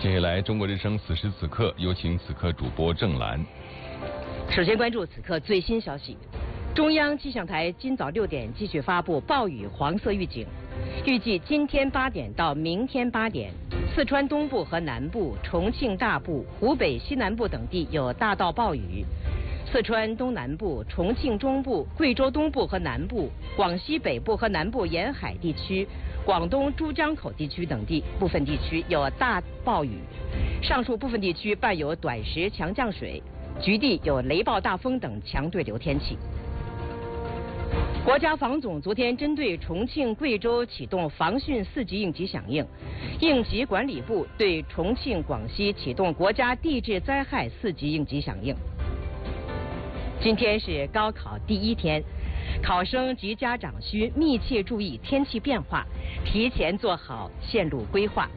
接下来，中国之声此时此刻有请此刻主播郑兰。 首先关注此刻最新消息，中央气象台今早6点继续发布暴雨黄色预警，预计今天8点到明天8点，四川东部和南部、重庆大部、湖北西南部等地有大到暴雨。四川东南部、重庆中部、贵州东部和南部、广西北部和南部沿海地区、广东珠江口地区等地部分地区有大暴雨，上述部分地区伴有短时强降水，局地有雷暴大风等强对流天气。国家防总昨天针对重庆、贵州启动防汛4级应急响应，应急管理部对重庆、广西启动国家地质灾害4级应急响应。今天是高考第1天，考生及家长需密切注意天气变化，提前做好线路规划。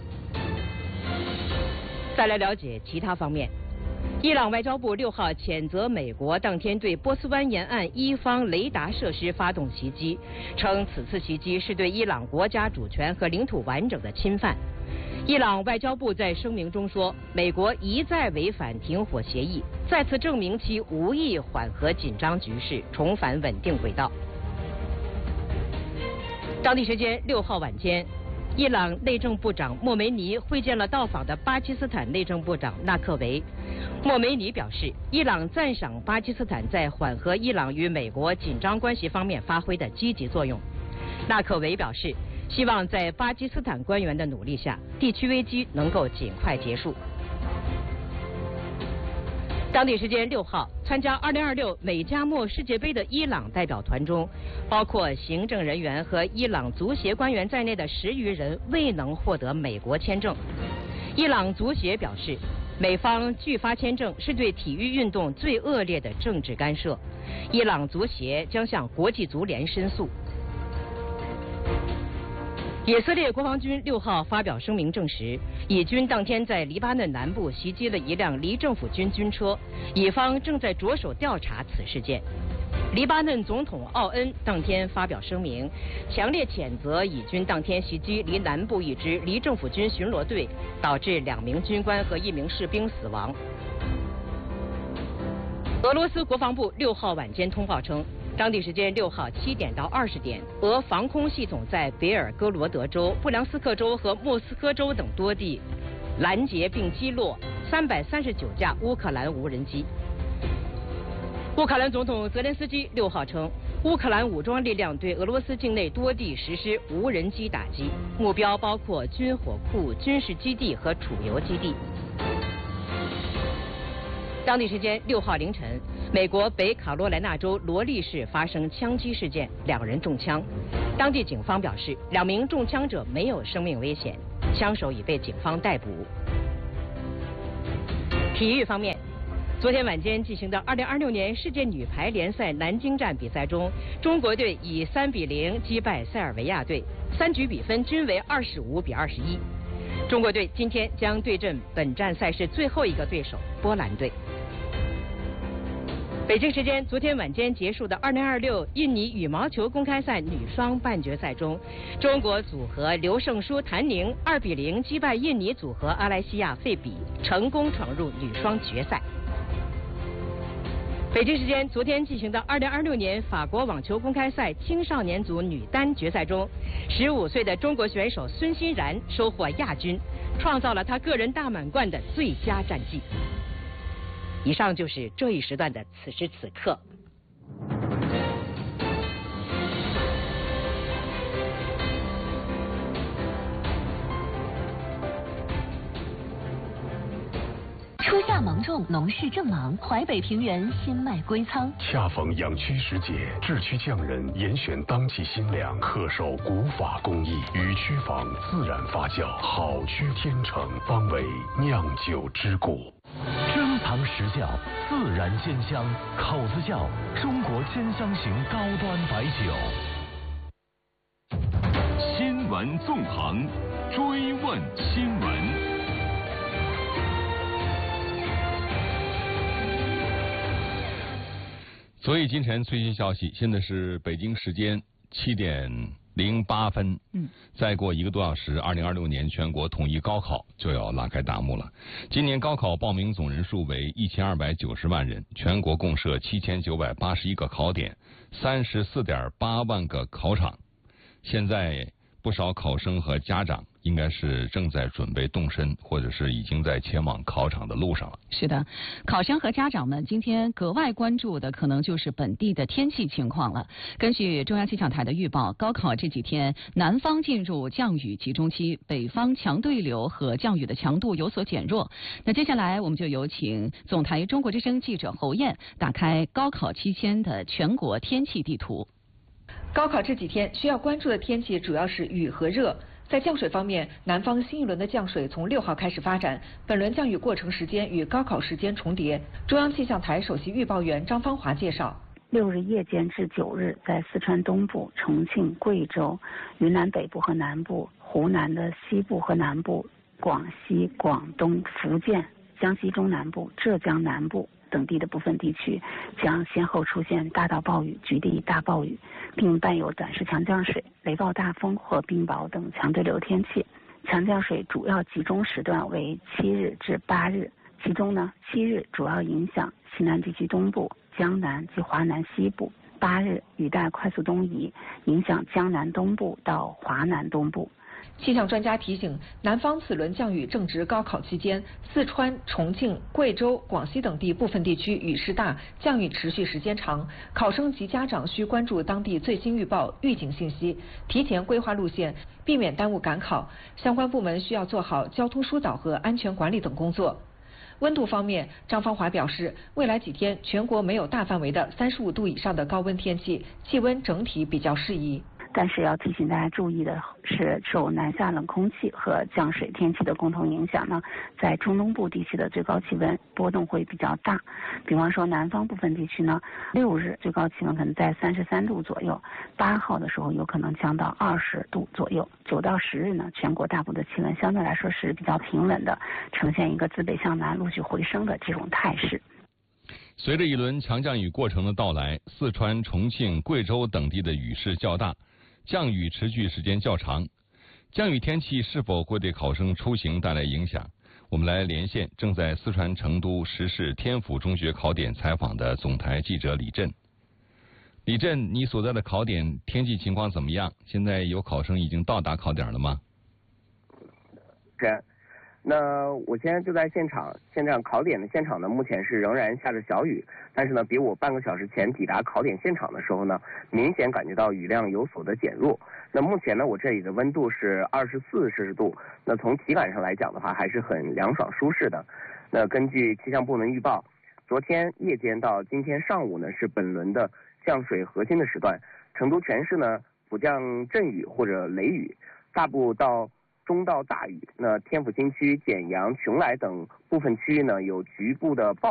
再来了解其他方面，伊朗外交部6号谴责美国当天对波斯湾沿岸伊方雷达设施发动袭击，称此次袭击是对伊朗国家主权和领土完整的侵犯。伊朗外交部在声明中说，美国一再违反停火协议，再次证明其无意缓和紧张局势，重返稳定轨道。当地时间6号晚间，伊朗内政部长莫梅尼会见了到访的巴基斯坦内政部长纳克维。莫梅尼表示，伊朗赞赏巴基斯坦在缓和伊朗与美国紧张关系方面发挥的积极作用。纳克维表示，希望在巴基斯坦官员的努力下，地区危机能够尽快结束。当地时间6号，参加2026美加墨世界杯的伊朗代表团中，包括行政人员和伊朗足协官员在内的10余人未能获得美国签证。伊朗足协表示，美方拒发签证是对体育运动最恶劣的政治干涉，伊朗足协将向国际足联申诉。以色列国防军6号发表声明证实，以军当天在黎巴嫩南部袭击了一辆离政府军军车，以方正在着手调查此事件。黎巴嫩总统奥恩当天发表声明，强烈谴责以军当天袭击离南部一支离政府军巡逻队，导致2名军官和1名士兵死亡。俄罗斯国防部6号晚间通报称，当地时间6号7点到20点，俄防空系统在别尔哥罗德州、布良斯克州和莫斯科州等多地拦截并击落339架乌克兰无人机。乌克兰总统泽连斯基6号称，乌克兰武装力量对俄罗斯境内多地实施无人机打击，目标包括军火库、军事基地和储油基地。当地时间6号凌晨，美国北卡罗来纳州罗利市发生枪击事件，2人中枪。当地警方表示，2名中枪者没有生命危险，枪手已被警方逮捕。体育方面，昨天晚间进行的2026年世界女排联赛南京站比赛中，中国队以3-0击败塞尔维亚队，3局比分均为25-21。中国队今天将对阵本站赛事最后一个对手波兰队。北京时间昨天晚间结束的2026印尼羽毛球公开赛女双半决赛中，中国组合刘胜书、谭宁2-0击败印尼组合阿莱西亚费比，成功闯入女双决赛。北京时间昨天进行的2026年法国网球公开赛青少年组女单决赛中，15岁的中国选手孙欣然收获亚军，创造了她个人大满贯的最佳战绩。以上就是这一时段的此时此刻。 初夏芒种，农事正忙，淮北平原新麦归仓。 恰逢养区时节，制区匠人严选当季新粮，恪守古法工艺，与区坊自然发酵，好区天成，方为酿酒之故。 珍藏实窖，自然鲜香，口子窖，中国鲜香型高端白酒。 新闻纵横，追问新闻。 所以今晨最新消息，现在是北京时间7点 08分。再过1个多小时，2026年全国统一高考就要拉开大幕了。今年高考报名总人数为1290万人，全国共设7981个考点，34.8万个考场。现在不少考生和家长应该是正在准备动身，或者是已经在前往考场的路上了。 是的，考生和家长们今天格外关注的可能就是本地的天气情况了。根据中央气象台的预报，高考这几天南方进入降雨集中期，北方强对流和降雨的强度有所减弱。那接下来我们就有请总台中国之声记者侯燕打开高考期间的全国天气地图。 高考这几天需要关注的天气主要是雨和热。在降水方面，南方新一轮的降水从6号开始发展，本轮降雨过程时间与高考时间重叠。中央气象台首席预报员张芳华介绍 ，6日夜间至9日，在四川东部、重庆、贵州、云南北部和南部、湖南的西部和南部、广西、广东、福建、江西中南部、浙江南部等地的部分地区将先后出现大到暴雨、局地大暴雨，并伴有短时强降水、雷暴大风或冰雹等强对流天气。强降水主要集中时段为7日至8日，其中呢，7日主要影响西南地区东部、江南及华南西部；8日雨带快速东移，影响江南东部到华南东部。 气象专家提醒，南方此轮降雨正值高考期间，四川、重庆、贵州、广西等地部分地区雨势大，降雨持续时间长。考生及家长需关注当地最新预报、预警信息，提前规划路线，避免耽误赶考。相关部门需要做好交通疏导和安全管理等工作。温度方面，张芳华表示，未来几天全国没有大范围的35度以上的高温天气，气温整体比较适宜。 但是要提醒大家注意的是，受南下冷空气和降水天气的共同影响呢，在中东部地区的最高气温波动会比较大。比方说南方部分地区呢，6日最高气温可能在33度左右，8号的时候有可能降到20度左右，9到10日呢，全国大部的气温相对来说是比较平稳的，呈现一个自北向南陆续回升的这种态势。 随着一轮强降雨过程的到来，四川、重庆、贵州等地的雨势较大，降雨持续时间较长，降雨天气是否会对考生出行带来影响？我们来连线正在四川成都实施天府中学考点采访的总台记者李振。李振，你所在的考点天气情况怎么样？现在有考生已经到达考点了吗？ 那我现在就在现场考点的现场呢，目前是仍然下着小雨，但是呢，比我半个小时前抵达考点现场的时候呢，明显感觉到雨量有所的减弱。那目前呢，我这里的温度是24摄氏度，那从体感上来讲的话，还是很凉爽舒适的。那根据气象部门预报，昨天夜间到今天上午呢，是本轮的降水核心的时段，成都全市呢普降阵雨或者雷雨，大部到中到大雨。那天府新区、简阳、邛崃等部分区域呢，有局部的暴